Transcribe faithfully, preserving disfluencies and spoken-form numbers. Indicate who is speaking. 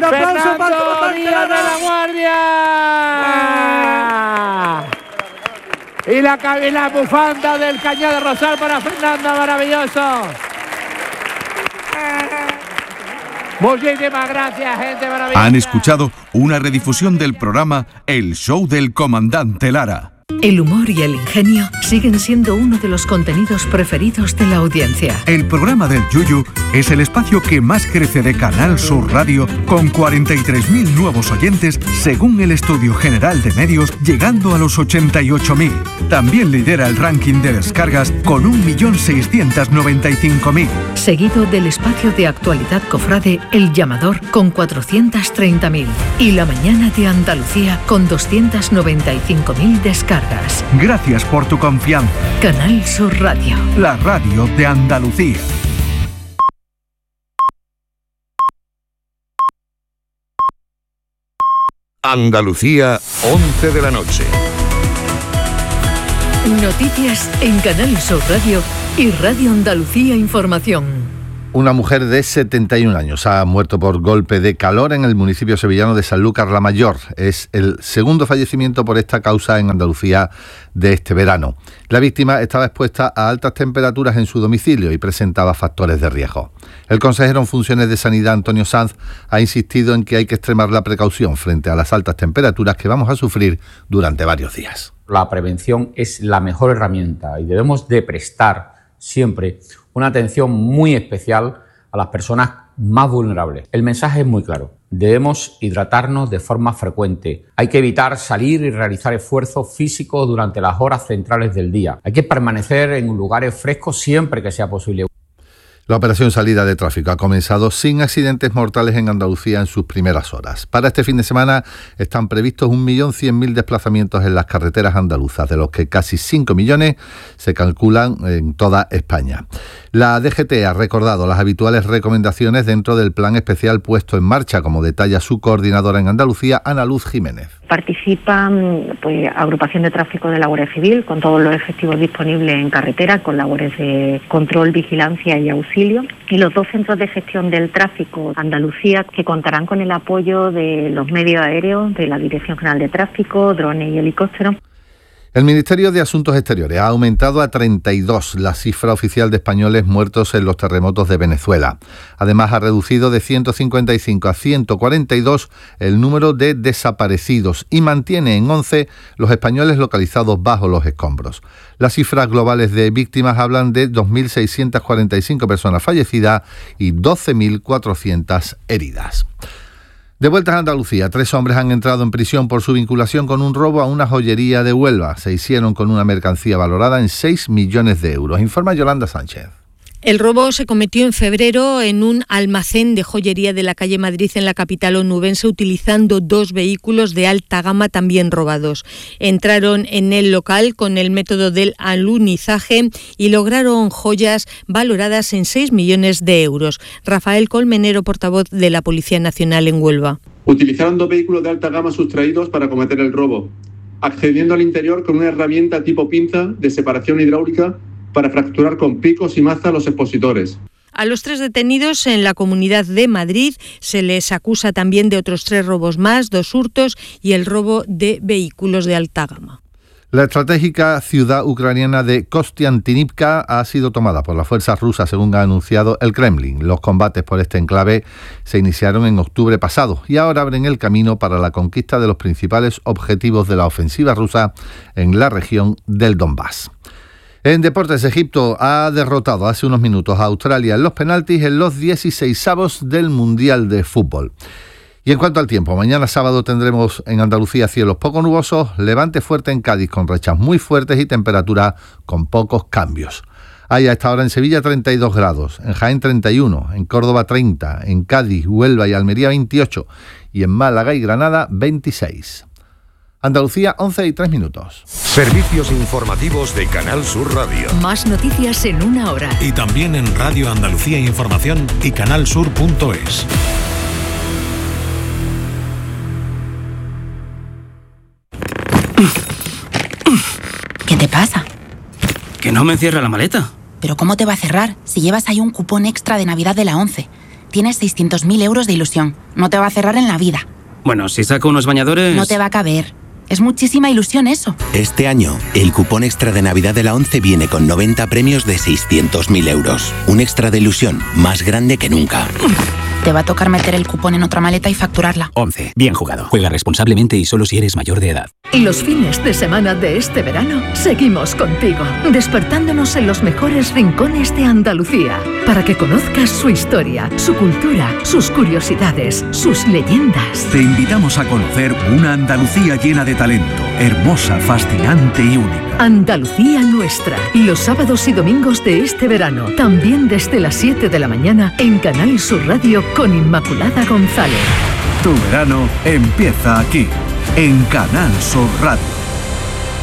Speaker 1: Un aplauso para el
Speaker 2: Fernando
Speaker 1: comandante
Speaker 2: Díaz de la Guardia. Y la, cabe- la bufanda del Cañada Rosal para Fernando, maravilloso. Muchísimas gracias, gente maravillosa.
Speaker 3: Han escuchado una redifusión del programa El Show del Comandante Lara.
Speaker 4: El humor y el ingenio siguen siendo uno de los contenidos preferidos de la audiencia.
Speaker 3: El programa del Yuyu es el espacio que más crece de Canal Sur Radio, con cuarenta y tres mil nuevos oyentes según el Estudio General de Medios, llegando a los ochenta y ocho mil. También lidera el ranking de descargas con un millón seiscientos noventa y cinco mil.
Speaker 4: Seguido del espacio de actualidad cofrade El Llamador con cuatrocientos treinta mil. Y La Mañana de Andalucía con doscientos noventa y cinco mil descargas.
Speaker 3: Gracias por tu confianza.
Speaker 4: Canal Sur Radio.
Speaker 3: La radio de Andalucía.
Speaker 5: Andalucía, once de la noche.
Speaker 4: Noticias en Canal Sur Radio y Radio Andalucía Información.
Speaker 6: Una mujer de setenta y un años ha muerto por golpe de calor en el municipio sevillano de Sanlúcar la Mayor. Es el segundo fallecimiento por esta causa en Andalucía de este verano. La víctima estaba expuesta a altas temperaturas en su domicilio y presentaba factores de riesgo. El consejero en funciones de Sanidad, Antonio Sanz, ha insistido en que hay que extremar la precaución frente a las altas temperaturas que vamos a sufrir durante varios días.
Speaker 7: La prevención es la mejor herramienta y debemos de prestar siempre una atención muy especial a las personas más vulnerables. El mensaje es muy claro. Debemos hidratarnos de forma frecuente. Hay que evitar salir y realizar esfuerzos físicos durante las horas centrales del día. Hay que permanecer en lugares frescos siempre que sea posible.
Speaker 6: La operación salida de tráfico ha comenzado sin accidentes mortales en Andalucía en sus primeras horas. Para este fin de semana están previstos un millón cien mil desplazamientos en las carreteras andaluzas, de los que casi cinco millones se calculan en toda España. La D G T ha recordado las habituales recomendaciones dentro del plan especial puesto en marcha, como detalla su coordinadora en Andalucía, Ana Luz Jiménez.
Speaker 8: Participan pues agrupación de tráfico de la Guardia Civil con todos los efectivos disponibles en carretera, con labores de control, vigilancia y auxilio, y los dos centros de gestión del tráfico Andalucía, que contarán con el apoyo de los medios aéreos, de la Dirección General de Tráfico, drones y helicópteros.
Speaker 6: El Ministerio de Asuntos Exteriores ha aumentado a treinta y dos la cifra oficial de españoles muertos en los terremotos de Venezuela. Además, ha reducido de ciento cincuenta y cinco a ciento cuarenta y dos el número de desaparecidos y mantiene en once los españoles localizados bajo los escombros. Las cifras globales de víctimas hablan de dos mil seiscientas cuarenta y cinco personas fallecidas y doce mil cuatrocientas heridas. De vuelta a Andalucía, tres hombres han entrado en prisión por su vinculación con un robo a una joyería de Huelva. Se hicieron con una mercancía valorada en seis millones de euros. Informa Yolanda Sánchez.
Speaker 9: El robo se cometió en febrero en un almacén de joyería de la calle Madrid en la capital onubense, utilizando dos vehículos de alta gama también robados. Entraron en el local con el método del alunizaje y lograron joyas valoradas en seis millones de euros. Rafael Colmenero, portavoz de la Policía Nacional en Huelva.
Speaker 10: Utilizaron dos vehículos de alta gama sustraídos para cometer el robo, accediendo al interior con una herramienta tipo pinza de separación hidráulica para fracturar con picos y maza los expositores.
Speaker 9: A los tres detenidos en la Comunidad de Madrid se les acusa también de otros tres robos más, dos hurtos y el robo de vehículos de alta gama.
Speaker 6: La estratégica ciudad ucraniana de Kostiantynivka ha sido tomada por las fuerzas rusas, según ha anunciado el Kremlin. Los combates por este enclave se iniciaron en octubre pasado y ahora abren el camino para la conquista de los principales objetivos de la ofensiva rusa en la región del Donbass. En deportes, Egipto ha derrotado hace unos minutos a Australia en los penaltis en los dieciseisavos del Mundial de Fútbol. Y en cuanto al tiempo, mañana sábado tendremos en Andalucía cielos poco nubosos, levante fuerte en Cádiz con rachas muy fuertes y temperatura con pocos cambios. Hay a esta hora en Sevilla treinta y dos grados, en Jaén treinta y uno, en Córdoba treinta, en Cádiz, Huelva y Almería veintiocho y en Málaga y Granada veintiséis. Andalucía, once y tres minutos.
Speaker 5: Servicios informativos de Canal Sur Radio.
Speaker 4: Más noticias en una hora.
Speaker 11: Y también en Radio Andalucía Información y canalsur punto es.
Speaker 12: ¿Qué te pasa?
Speaker 13: Que no me cierra la maleta.
Speaker 12: ¿Pero cómo te va a cerrar si llevas ahí un cupón extra de Navidad de la ONCE? tienes seiscientos mil euros de ilusión. No te va a cerrar en la vida.
Speaker 1: Bueno, si saco unos bañadores...
Speaker 12: No te va a caber. Es muchísima ilusión eso.
Speaker 13: Este año, el cupón extra de Navidad de la ONCE viene con noventa premios de seiscientos mil euros. Un extra de ilusión más grande que nunca.
Speaker 12: Te va a tocar meter el cupón en otra maleta y facturarla.
Speaker 1: ONCE. Bien jugado. Juega responsablemente y solo si eres mayor de edad.
Speaker 4: Y los fines de semana de este verano seguimos contigo, despertándonos en los mejores rincones de Andalucía, para que conozcas su historia, su cultura, sus curiosidades, sus leyendas.
Speaker 3: Te invitamos a conocer una Andalucía llena de talento, hermosa, fascinante y única.
Speaker 4: Andalucía nuestra, los sábados y domingos de este verano, también desde las siete de la mañana en Canal Sur Radio con Inmaculada González.
Speaker 3: Tu verano empieza aquí, en Canal Sur Radio.